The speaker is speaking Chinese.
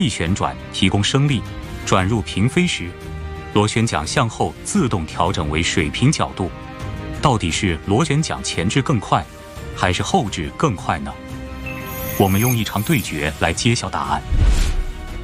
一旋转提供升力，转入平飞时，螺旋桨向后自动调整为水平角度。到底是螺旋桨前置更快，还是后置更快呢？我们用一场对决来揭晓答案。